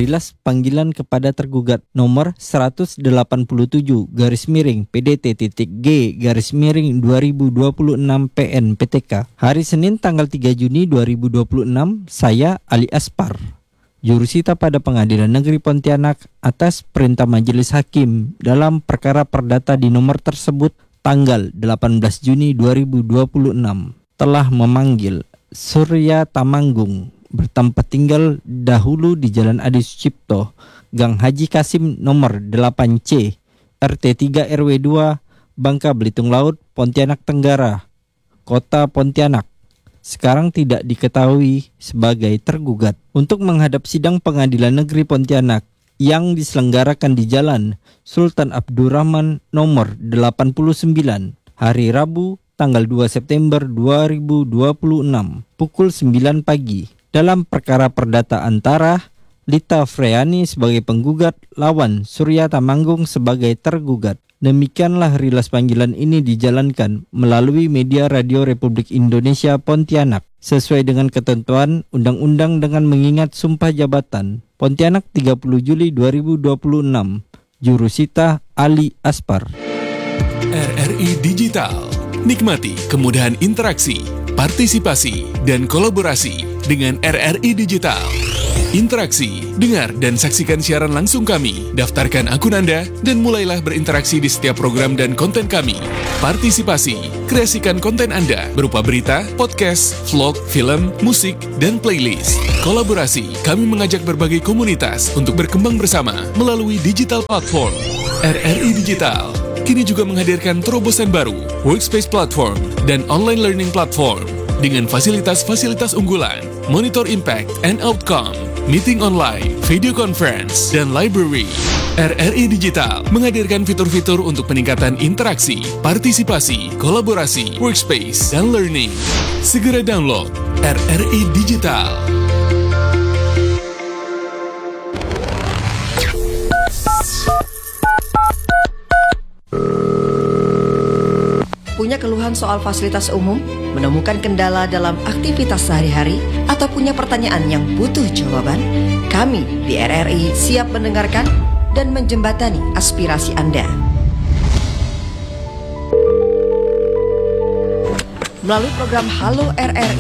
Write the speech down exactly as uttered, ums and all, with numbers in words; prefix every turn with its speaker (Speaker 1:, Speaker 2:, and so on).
Speaker 1: rilas panggilan kepada tergugat nomor seratus delapan puluh tujuh garis miring P D T titik G garis miring dua ribu dua puluh enam P N P T K. Hari Senin tanggal tiga Juni dua ribu dua puluh enam, saya Ali Aspar, jurusita pada Pengadilan Negeri Pontianak atas perintah Majelis Hakim dalam perkara perdata di nomor tersebut tanggal delapan belas Juni dua ribu dua puluh enam, telah memanggil Surya Tamanggung bertempat tinggal dahulu di Jalan Adi Sucipto, Gang Haji Kasim nomor delapan C, R T tiga R W dua, Bangka Belitung Laut, Pontianak Tenggara, Kota Pontianak. Sekarang tidak diketahui sebagai tergugat untuk menghadap sidang Pengadilan Negeri Pontianak yang diselenggarakan di Jalan Sultan Abdurrahman nomor delapan puluh sembilan hari Rabu tanggal dua September dua ribu dua puluh enam pukul sembilan pagi. Dalam perkara perdata antara Lita Freyani sebagai penggugat lawan Surya Tamanggung sebagai tergugat. Demikianlah rilas panggilan ini dijalankan melalui media Radio Republik Indonesia Pontianak sesuai dengan ketentuan undang-undang dengan mengingat sumpah jabatan. Pontianak tiga puluh Juli dua ribu dua puluh enam. Jurusita Ali Aspar.
Speaker 2: R R I Digital. Nikmati kemudahan interaksi, partisipasi, dan kolaborasi dengan R R I Digital. Interaksi, dengar dan saksikan siaran langsung kami. Daftarkan akun Anda dan mulailah berinteraksi di setiap program dan konten kami. Partisipasi, kreasikan konten Anda berupa berita, podcast, vlog, film, musik, dan playlist. Kolaborasi, kami mengajak berbagai komunitas untuk berkembang bersama melalui digital platform. R R I Digital kini juga menghadirkan terobosan baru, workspace platform, dan online learning platform dengan fasilitas-fasilitas unggulan, monitor impact and outcome, meeting online, video conference, dan library. R R I Digital menghadirkan fitur-fitur untuk peningkatan interaksi, partisipasi, kolaborasi, workspace, dan learning. Segera download R R I Digital.
Speaker 3: Punya keluhan soal fasilitas umum, menemukan kendala dalam aktivitas sehari-hari, atau punya pertanyaan yang butuh jawaban? Kami di R R I siap mendengarkan dan menjembatani aspirasi Anda. Melalui program Halo R R I,